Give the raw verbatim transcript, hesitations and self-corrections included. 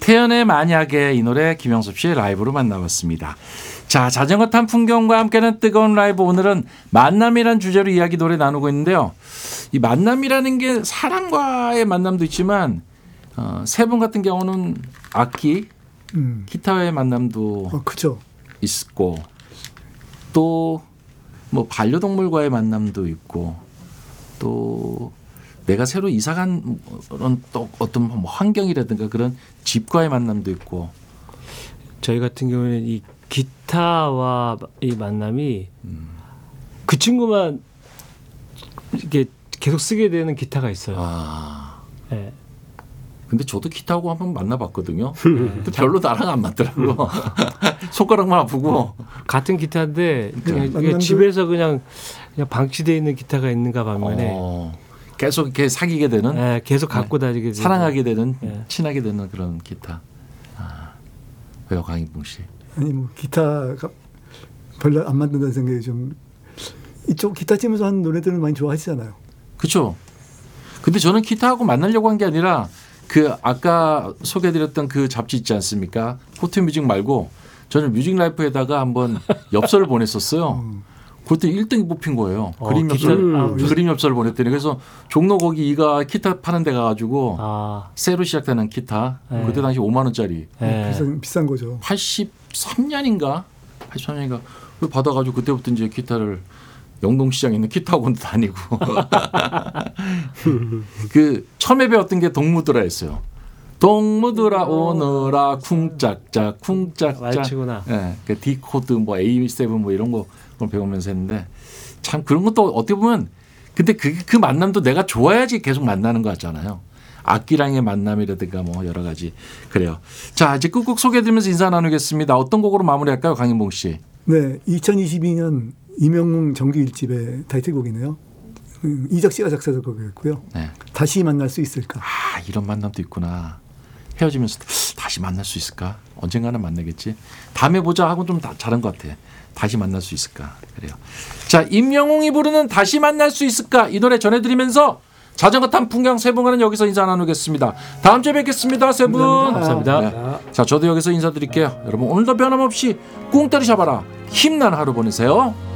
태연의 만약에 이 노래 김영섭 씨의 라이브로 만나봤습니다. 자, 자전거 탄 풍경과 함께하는 뜨거운 라이브, 오늘은 만남이란 주제로 이야기 노래 나누고 있는데요. 이 만남이라는 게 사람과의 만남도 있지만 어, 세 분 같은 경우는 악기, 음. 기타와의 만남도 어, 그죠. 있고 또 뭐 반려동물과의 만남도 있고 또 내가 새로 이사간 그런 또 어떤 뭐 환경이라든가 그런 집과의 만남도 있고. 저희 같은 경우에는 이 기타와 이 만남이 음. 그 친구만 이렇게 계속 쓰게 되는 기타가 있어요. 아. 네. 근데 저도 기타하고 한번 만나봤거든요. 근데 별로 나랑 안 맞더라고. 손가락만 아프고. 같은 기타인데 그냥 그냥 집에서 그냥 그냥 방치되어 있는 기타가 있는가 반면에 어. 계속 이렇게 사귀게 되는, 네, 계속 갖고 네. 다니게 되는, 사랑하게 되는, 네. 친하게 되는 그런 기타. 아. 왜요, 강인봉 씨? 아니 뭐 기타가 별로 안 맞는다는 생각이 좀, 이쪽 기타 치면서 하는 노래들은 많이 좋아하시잖아요. 그렇죠. 근데 저는 기타하고 만나려고 한 게 아니라 그 아까 소개해드렸던 그 잡지 있지 않습니까? 포트뮤직 말고 저는 뮤직라이프에다가 한번 엽서를 보냈었어요. 음. 그때 일 등이 뽑힌 거예요. 어, 그림 엽서를, 아, 그림 엽서를 보냈더니 그래서 종로 거기 이가 기타 파는 데 가가지고 아. 새로 시작되는 기타 네. 그때 당시 오만 원짜리 네. 비싼, 비싼 거죠. 팔십삼 년인가 팔십삼 년인가 받아가지고 그때부터 이제 기타를 영동시장에 있는 기타학원도 다니고 그 처음에 배웠던 게 동무드라였어요. 동무드라 오너라 쿵짝짝 쿵짝짝 말치구나. 네, 그 D 코드 뭐 에이 세븐 뭐 이런 거 배우면서 했는데 참 그런 것도 어떻게 보면 근데 그, 그 만남도 내가 좋아야지 계속 만나는 거 같잖아요. 악기랑의 만남이라든가 뭐 여러 가지 그래요. 자, 이제 끝곡 소개해드리면서 인사 나누겠습니다. 어떤 곡으로 마무리할까요, 강인봉 씨? 네, 이천이십이 년 이명웅 정규 일 집의 타이틀곡이네요. 이적 씨가 작사 작곡했고요. 네. 다시 만날 수 있을까? 아, 이런 만남도 있구나. 헤어지면서 다시 만날 수 있을까? 언젠가는 만나겠지. 다음에 보자 하고 좀 다, 잘한 것 같아. 다시 만날 수 있을까? 그래요. 자, 임영웅이 부르는 다시 만날 수 있을까? 이 노래 전해드리면서 자전거 탄 풍경 세 분과는 여기서 인사 나누겠습니다. 다음 주에 뵙겠습니다, 세 분. 감사합니다. 네. 자, 저도 여기서 인사드릴게요. 여러분 오늘도 변함없이 꿍따리 잡아라. 힘난 하루 보내세요.